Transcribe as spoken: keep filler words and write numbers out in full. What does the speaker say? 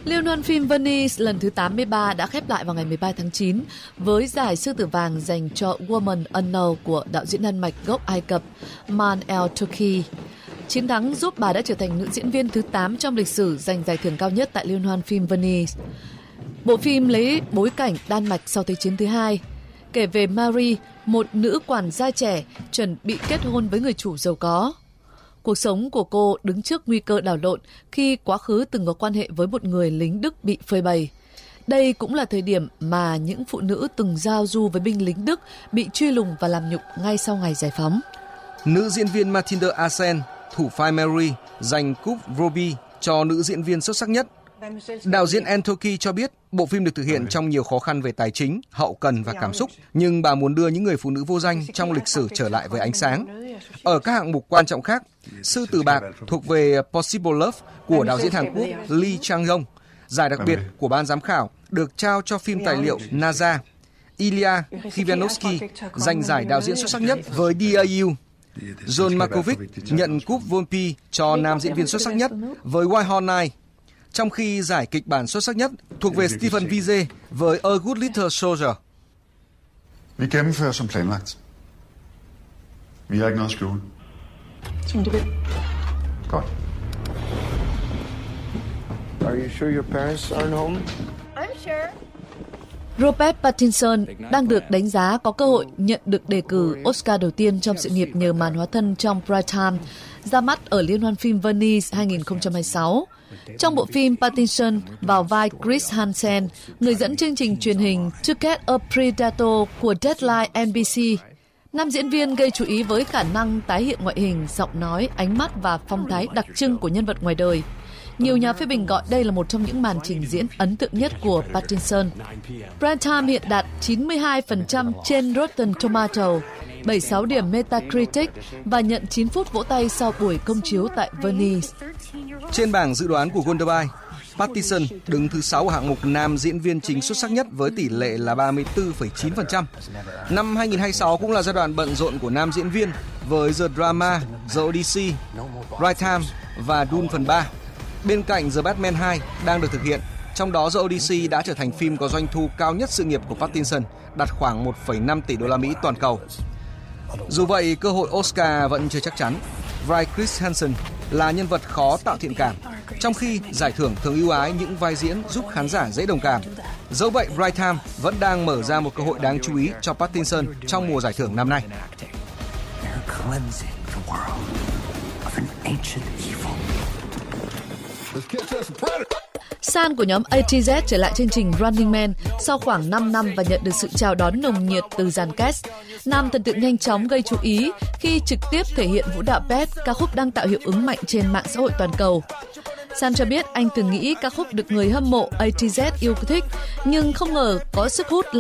Liên hoan phim Venice lần thứ tám mươi ba đã khép lại vào ngày mười ba tháng chín với giải Sư tử vàng dành cho Woman Unknown của đạo diễn Đan Mạch gốc Ai Cập Man El-Turki. Chiến thắng giúp bà đã trở thành nữ diễn viên thứ tám trong lịch sử giành giải thưởng cao nhất tại Liên hoan phim Venice. Bộ phim lấy bối cảnh Đan Mạch sau Thế chiến thứ hai, kể về Marie, một nữ quản gia trẻ chuẩn bị kết hôn với người chủ giàu có. Cuộc sống của cô đứng trước nguy cơ đảo lộn khi quá khứ từng có quan hệ với một người lính Đức bị phơi bày. Đây cũng là thời điểm mà những phụ nữ từng giao du với binh lính Đức bị truy lùng và làm nhục ngay sau ngày giải phóng. Nữ diễn viên Mathilde Asen, thủ vai Mary, giành cúp Robbie cho nữ diễn viên xuất sắc nhất. Đạo diễn El-Turki cho biết bộ phim được thực hiện trong nhiều khó khăn về tài chính, hậu cần và cảm xúc, nhưng bà muốn đưa những người phụ nữ vô danh trong lịch sử trở lại với ánh sáng. Ở các hạng mục quan trọng khác, Sư tử bạc thuộc về Possible Love của đạo diễn Hàn Quốc Lee Chang-yong. Giải đặc biệt của ban giám khảo được trao cho phim tài liệu Naza. Ilya Krivanovsky giành giải đạo diễn xuất sắc nhất với đê a u. John Malkovich nhận cúp Volpi cho nam diễn viên xuất sắc nhất với White Hot Night, trong khi giải kịch bản xuất sắc nhất thuộc về Stephen Vigée với A Good Little Soldier. Vi gennemfører som planlagt. Vi har ikke noget at skjule. Som du vil. Godt. Are you sure your parents aren't home? I'm sure. Robert Pattinson đang được đánh giá có cơ hội nhận được đề cử Oscar đầu tiên trong sự nghiệp nhờ màn hóa thân trong Prime Time, ra mắt ở Liên hoan phim Venice hai không hai sáu. Trong bộ phim, Pattinson vào vai Chris Hansen, người dẫn chương trình truyền hình To Catch a Predator của Deadline en bê xê. Nam diễn viên gây chú ý với khả năng tái hiện ngoại hình, giọng nói, ánh mắt và phong thái đặc trưng của nhân vật ngoài đời. Nhiều nhà phê bình gọi đây là một trong những màn trình diễn ấn tượng nhất của Pattinson. Prime Time hiện đạt chín mươi hai phần trăm trên Rotten Tomato, bảy mươi sáu điểm Metacritic và nhận chín phút vỗ tay sau buổi công chiếu tại Venice. Trên bảng dự đoán của Goldberg, Pattinson đứng thứ sáu ở hạng mục nam diễn viên chính xuất sắc nhất với tỷ lệ là ba mươi tư phẩy chín phần trăm. Năm hai không hai sáu cũng là giai đoạn bận rộn của nam diễn viên với The Drama, The Odyssey, Right Time và Dune phần ba. Bên cạnh The Batman hai đang được thực hiện, trong đó The Odyssey đã trở thành phim có doanh thu cao nhất sự nghiệp của Pattinson, đạt khoảng một phẩy năm tỷ đô la Mỹ toàn cầu. Dù vậy, cơ hội Oscar vẫn chưa chắc chắn. Vai Chris Hansen là nhân vật khó tạo thiện cảm, trong khi giải thưởng thường ưu ái những vai diễn giúp khán giả dễ đồng cảm. Dẫu vậy, Right Time vẫn đang mở ra một cơ hội đáng chú ý cho Pattinson trong mùa giải thưởng năm nay. San của nhóm a tê Z trở lại chương trình Running Man sau khoảng năm năm và nhận được sự chào đón nồng nhiệt từ dàn cast. Nam thần tượng nhanh chóng gây chú ý khi trực tiếp thể hiện vũ đạo Pet, ca khúc đang tạo hiệu ứng mạnh trên mạng xã hội toàn cầu. San cho biết anh từng nghĩ ca khúc được người hâm mộ a tê Z yêu thích, nhưng không ngờ có sức hút